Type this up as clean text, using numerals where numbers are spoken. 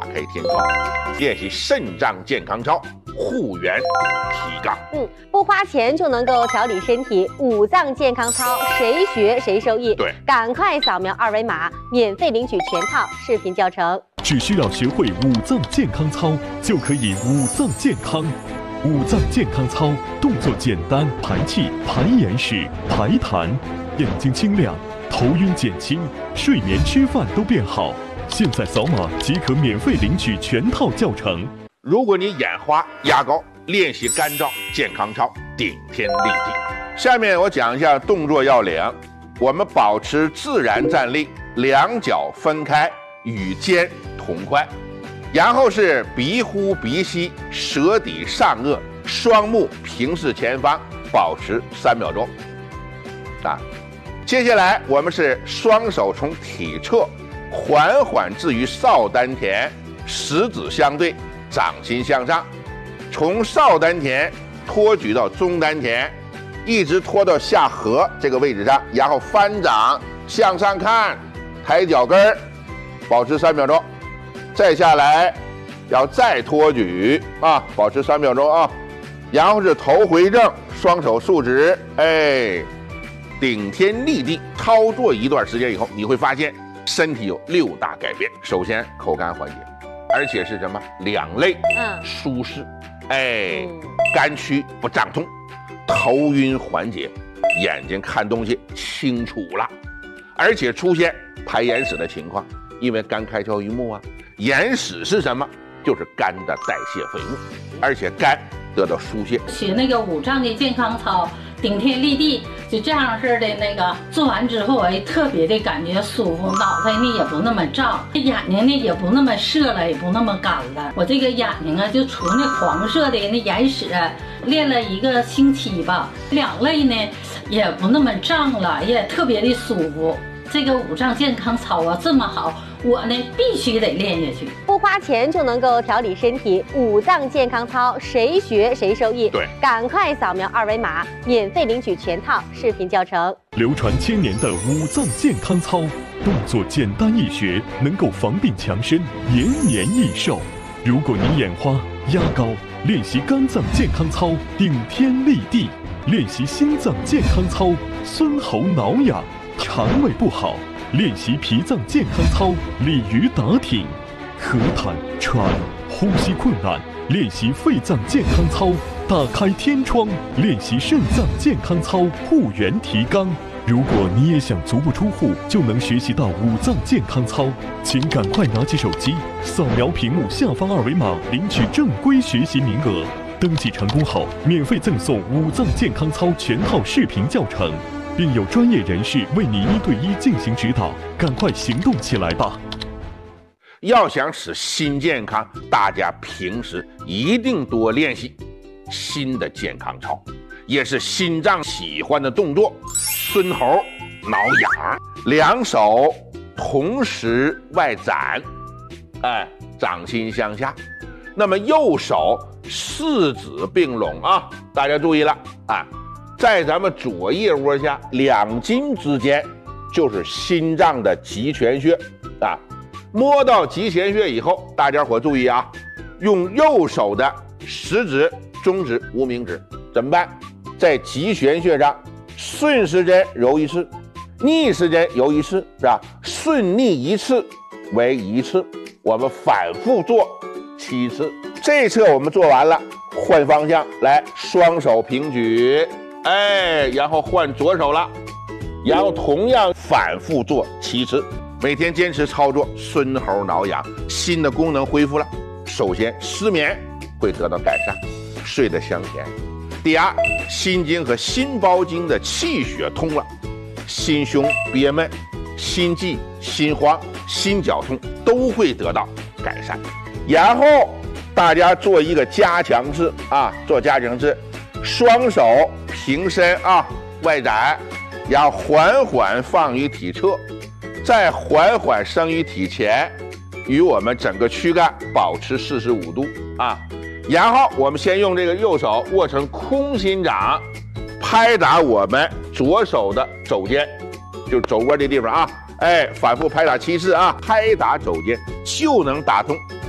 开天窗，练习肾脏健康操，护元提肛。 不花钱就能够调理身体，五脏健康操，谁学谁受益。 对， 赶快扫描二维码，免费领取全套视频教程。 只需要学会五脏健康操，就可以五脏健康。五脏健康操动作简单，排气、排眼屎、排痰，眼睛清亮，头晕减轻，睡眠吃饭都变好。现在扫码即可免费领取全套教程。 如果你眼花、压高，练习干燥健康操，顶天立地。下面我讲一下动作要领。我们保持自然站立，两脚分开，与肩同宽，然后是鼻呼鼻吸，舌抵上颚，双目平视前方，保持3秒钟。接下来我们是双手从体侧缓缓置于少丹田，食指相对，掌心向上，从少丹田托举到中丹田，一直拖到下颌这个位置上，然后翻掌向上看，抬脚跟儿，保持3秒钟。再下来要再托举保持3秒钟啊。然后是头回正，双手竖直，顶天立地。操作一段时间以后，你会发现身体有6大改变。首先口干缓解，而且是什么？两肋舒适，肝区不胀痛，头晕缓解，眼睛看东西清楚了，而且出现排眼屎的情况，因为肝开窍于目啊。眼屎是什么？就是肝的代谢废物，而且肝得到疏泄。 学那个五脏的健康操，顶天立地，就这样式的那个做完之后，特别的感觉舒服，脑袋呢也不那么胀，眼睛呢也不那么涩了，也不那么干了。我这个眼睛啊，就除那黄色的那眼屎，练了1个星期吧，两肋呢也不那么胀了，也特别的舒服。这个五脏健康操啊这么好，我呢必须得练下去。 不花钱就能够调理身体，五脏健康操，谁学谁受益。 对， 赶快扫描二维码，免费领取全套视频教程。 流传1000年的五脏健康操，动作简单易学，能够防病强身，延年益寿。如果你眼花、压高，练习肝脏健康操，顶天立地；练习心脏健康操，孙喉挠痒。肠胃不好，练习脾脏健康操，鲤鱼打挺；咳痰、喘、呼吸困难，练习肺脏健康操，打开天窗；练习肾脏健康操，护元提肛。如果你也想足不出户就能学习到五脏健康操，请赶快拿起手机，扫描屏幕下方二维码，领取正规学习名额。登记成功后，免费赠送五脏健康操全套视频教程，并有专业人士为你1对1进行指导，赶快行动起来吧！ 要想使心健康，大家平时一定多练习心的健康操，也是心脏喜欢的动作。孙喉挠痒，两手同时外展，掌心向下。那么右手四指并拢啊，大家注意了在咱们左腋窝下2筋之间就是心脏的极泉穴摸到极泉穴以后，大家伙注意用右手的食指、中指、无名指怎么办？在极泉穴上顺时针揉1次，逆时针揉1次，是吧？顺逆1次为1次，我们反复做7次。这一侧我们做完了，换方向来，双手平举，然后换左手了，然后同样反复做7次。每天坚持操作，孙喉挠痒，心的功能恢复了。首先，失眠会得到改善，睡得香甜。第二，心经和心包经的气血通了，心胸憋闷、心悸、心慌、心绞痛都会得到改善。然后大家做一个加强式做加强式，双手平伸外展，然后缓缓放于体侧，再缓缓升于体前，与我们整个躯干保持45度然后我们先用这个右手握成空心掌，拍打我们左手的肘尖，就肘窝这地方反复拍打7次拍打肘尖就能打通